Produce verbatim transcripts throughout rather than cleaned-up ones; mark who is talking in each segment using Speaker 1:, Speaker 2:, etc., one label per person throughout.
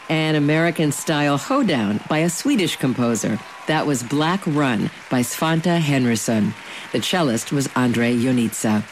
Speaker 1: An American-style hoedown by a Swedish composer. That was Black Run by Svante Henriksson. The cellist was Andrei Jonitsa.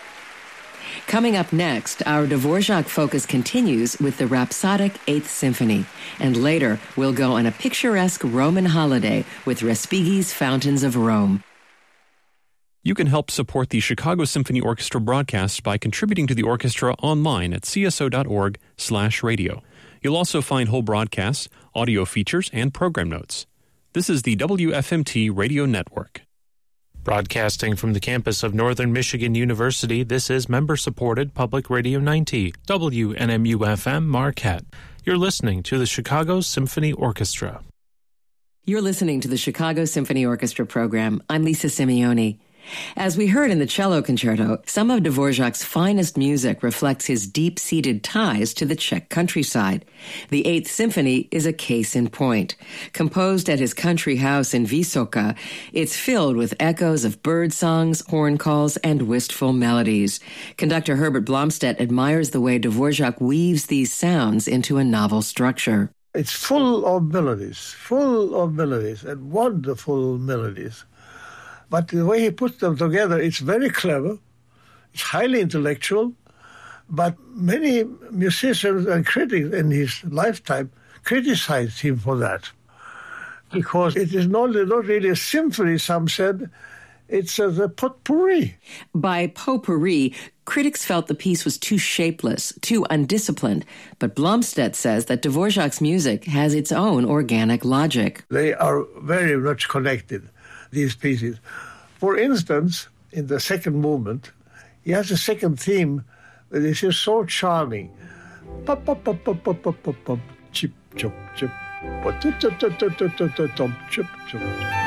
Speaker 1: Coming up next, our Dvorak focus continues with the rhapsodic Eighth Symphony. And later, we'll go on a picturesque Roman holiday with Respighi's Fountains of Rome.
Speaker 2: You can help support the Chicago Symphony Orchestra broadcast by contributing to the orchestra online at c s o dot org slash radio. You'll also find whole broadcasts, audio features, and program notes. This is the W F M T Radio Network.
Speaker 3: Broadcasting from the campus of Northern Michigan University, this is member-supported Public Radio ninety, W N M U F M Marquette. You're listening to the Chicago Symphony Orchestra.
Speaker 1: You're listening to the Chicago Symphony Orchestra program. I'm Lisa Simeoni. As we heard in the cello concerto, some of Dvorak's finest music reflects his deep-seated ties to the Czech countryside. The Eighth Symphony is a case in point. Composed at his country house in Vysoká, it's filled with echoes of bird songs, horn calls, and wistful melodies. Conductor Herbert Blomstedt admires the way Dvorak weaves these sounds into a novel structure.
Speaker 4: It's full of melodies, full of melodies, and wonderful melodies. But the way he puts them together, it's very clever, it's highly intellectual, but many musicians and critics in his lifetime criticized him for that. Because it is not, not really a symphony, some said, it's a, a potpourri.
Speaker 1: By potpourri, critics felt the piece was too shapeless, too undisciplined, but Blomstedt says that Dvorak's music has its own organic logic.
Speaker 4: They are very much connected, these pieces. For instance, in the second movement, he has a second theme that is just so charming. Pop, pop, pop, pop, pop, pop, pop, pop, chip, chop, chip, chip, chip, chip, chip.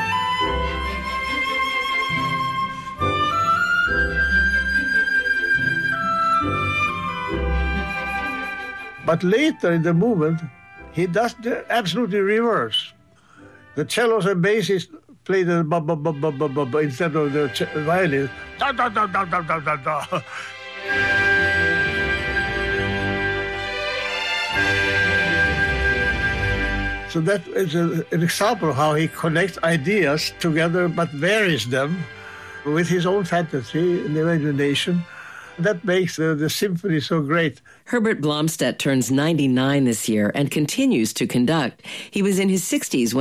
Speaker 4: But later in the movement, he does the absolutely reverse. The cellos and basses play the ba ba ba ba ba ba instead of the ch- violin. Da da da da da da da da. So that is a, an example of how he connects ideas together but varies them with his own fantasy and imagination. That makes the, the symphony so great.
Speaker 1: Herbert Blomstedt turns ninety-nine this year and continues to conduct. He was in his sixties when